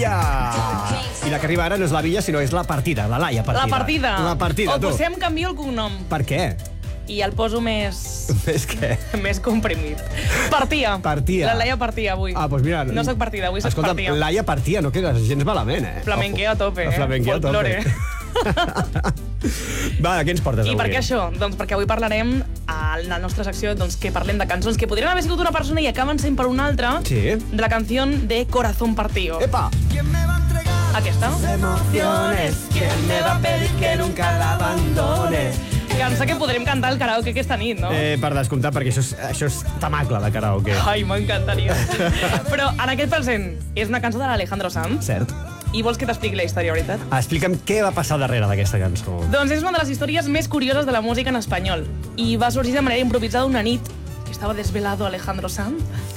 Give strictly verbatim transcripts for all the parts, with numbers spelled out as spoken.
Laia! I la que arriba ara no és la Villa, sinó és la partida, la Laia partida. La partida. La partida, o tu. potser em canvio el cognom. Per què? I el poso més... És què? més comprimit. Partia. Partia. La Laia partia avui. Ah, doncs mira... No soc partida, avui soc Escolta, partia. Laia partia, no quedes gens malament, eh? Flamenquer a tope, eh? Flamenquer a tope. Folklore. Va, què ens portes avui? I per què això? Doncs perquè avui parlarem a la nostra secció doncs, que parlem de cançons que podrien haver sigut una persona i acaben sent per una altra. Sí. De la canció de Corazón Partido. Epa! Aquesta. Emociones, ¿quién me va a pedir que nunca la abandone? Cançó que podrem cantar al karaoke aquesta nit, no? Eh, per descomptar, perquè això és, això és tamacle de karaoke. Ai, m'encantaria. Però en aquest present és una cançó de l'Alejandro Sanz. Cert. I vols que t'expliqui la història, veritat? Explica'm què va passar darrere d'aquesta cançó. Doncs és una de les històries més curioses de la música en espanyol. I va sorgir de manera improvisada una nit que estava desvelado Alejandro Sanz.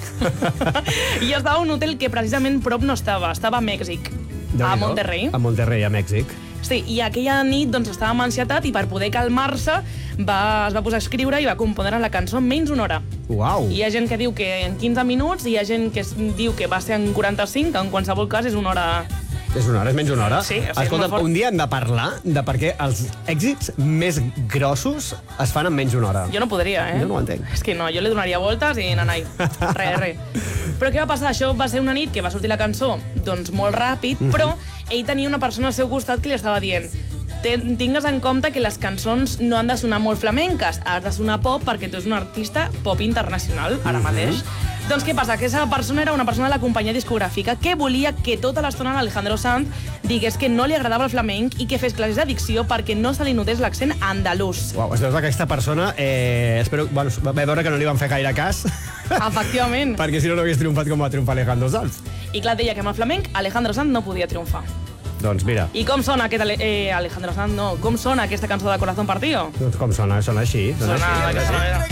I estava en un hotel que precisament prop no estava. Estava a Mèxic, a Monterrey. A Monterrey, a Mèxic. Sí, i aquella nit doncs, estava amb ansietat i per poder calmar-se va, es va posar a escriure i va compondre la cançó en menys d'una hora. Uau! Hi ha gent que diu que en quinze minuts, hi ha gent que diu que va ser en quaranta-cinc, en qualsevol cas és una hora... És una hora, és menys una hora. Sí, o sigui, escolta, és molt fort. un dia hem de parlar de per què els èxits més grossos es fan en menys d'una hora. Jo no podria, eh? Jo no ho entenc. És que no, jo li donaria voltes i nanai. Re, re. Però què va passar? Això va ser una nit que va sortir la cançó doncs molt ràpid, Mhm. però ell tenia una persona al seu costat que li estava dient Ten, tingues en compte que les cançons no han de sonar molt flamenques, has de sonar pop perquè tu ets un artista pop internacional, ara Mhm. mateix. Doncs què passa? Que aquesta persona era una persona de la companyia discogràfica que volia que tota l'estona l'Alejandro Sanz digués que no li agradava el flamenc i que fes classes de dicció perquè no se li notés l'accent andalús. Uau, es veu que aquesta persona, eh, espero, bueno, va veure que no li van fer gaire cas. Efectivament. Perquè si no, no hagués triomfat com va triomfar Alejandro Sanz. I clar, deia que amb el flamenc Alejandro Sanz no podia triomfar. Doncs mira, I com sona aquest Ale eh, Alejandro Sanz? No, com sona aquesta cançó de Corazón Partido? doncs com sona? Sona així. Sona, Sona així. d'aquesta manera.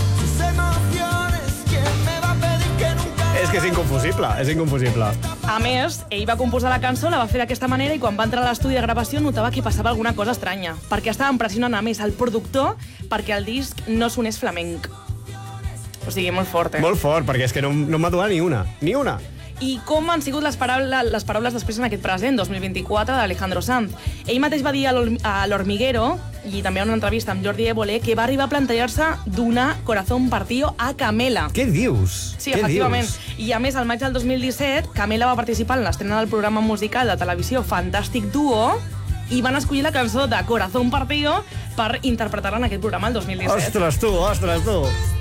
És que és inconfusible, és inconfusible. A més, ell va composar la cançó, la va fer d'aquesta manera i quan va entrar a l'estudi de gravació notava que passava alguna cosa estranya, perquè estaven pressionant a més el productor perquè el disc no sonés flamenc. O sigui, molt fort, eh? Molt fort, perquè és que no, no m'ha donat ni una. Ni una. I com han sigut les paraules, les paraules després en aquest present, dos mil vint-i-quatre, d'Alejandro Sanz? Ell mateix va dir a l'Hor- a l'Hormiguero, i també en una entrevista amb Jordi Évole, que va arribar a plantejar-se donar Corazón Partido a Camela. Què dius? Sí, Què efectivament. dius? I a més, al maig del dos mil disset, Camela va participar en l'estrena del programa musical de televisió Fantàstic Duo i van escollir la cançó de Corazón Partido per interpretar-la en aquest programa el dos mil disset. Ostres, tu, ostres, tu.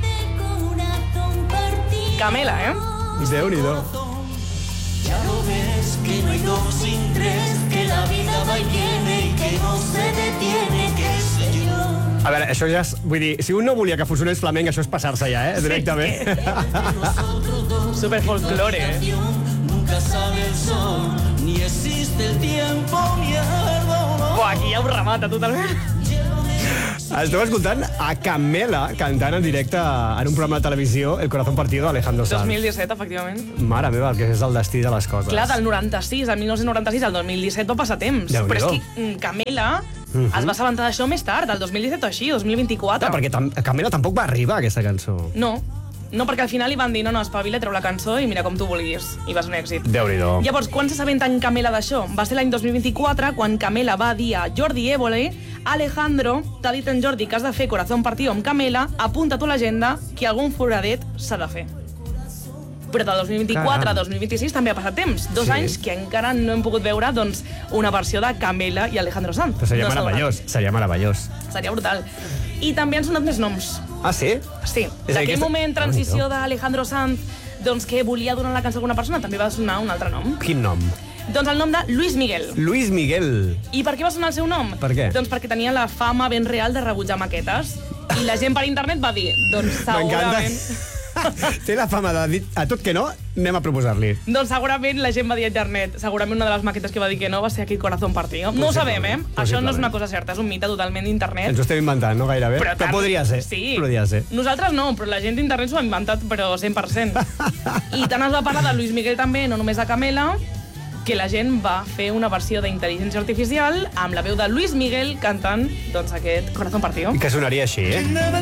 Camela, eh? Déu-n'hi-do. Ya lo ves, que no hay dos sin tres, que la vida va y viene y que no se detiene, qué sé yo. A veure, això ja és... Vull dir, si un no volia que funcionés flamenc, això és passar-se ja, eh? Directament. Super folklore, eh? Nunca sale el sol, ni existe el tiempo, ni el dolor. Buah, aquí ja ho remata totalment. Esteu escoltant a Camela cantant en directe en un programa de televisió El Corazón Partido d'Alejandro Sanz. dos mil disset, efectivament. Mare meva, el que és el destí de les coses. Clar, del noranta-sis, al dinou noranta-sis, al dos mil disset va passar temps. Déu-n'hi-do. Però és que mm, Camela Mhm. es va assabentar d'això més tard, el dos mil disset o així, dos mil vint-i-quatre. Clar, perquè tam Camela tampoc va arribar a aquesta cançó. No, no, perquè al final li van dir no, no, espavila, treu la cançó i mira com tu vulguis. I va ser un èxit. Déu-n'hi-do. Llavors, quan s'assabenta en Camela d'això? Va ser l'any dos mil vint-i-quatre, quan Camela va dir a Jordi Évole Alejandro, t'ha dit en Jordi que has de fer Corazón Partido amb Camela, apunta tu a l'agenda que algun foradet s'ha de fer. Però de dos mil vint-i-quatre Caram. a dos mil vint-i-sis també ha passat temps. Dos Sí. anys que encara no hem pogut veure doncs, una versió de Camela i Alejandro Sanz. Però seria No s'ha donat. meravellós, seria meravellós. Seria brutal. I també han sonat més noms. Ah, sí? Sí, És a dir, d'aquell aquesta- moment, transició d'Alejandro Sanz, doncs que volia donar la cançó a alguna persona, també va sonar un altre nom. Quin nom? Doncs el nom de Luis Miguel. Luis Miguel. I per què va sonar el seu nom? Per què? Doncs perquè tenia la fama ben real de rebutjar maquetes. I la gent per internet va dir, doncs segurament... Té la fama de dir a tot que no, anem a proposar-li. Doncs segurament la gent va dir a internet. Segurament una de les maquetes que va dir que no va ser aquell Corazón Partido. No ho sabem, eh? Això no és una cosa certa, és un mite totalment d'internet. Ens ho estem inventant, no gairebé? Però, tant- podria ser. Sí. Podria ser. Nosaltres no, però la gent d'internet s'ho ha inventat, però cent per cent. I tant es va parlar de Luis Miguel també, no només de Camela, que la gent va fer una versió d'intel·ligència artificial amb la veu de Luis Miguel cantant doncs, aquest Corazón Partido. I que sonaria així, eh?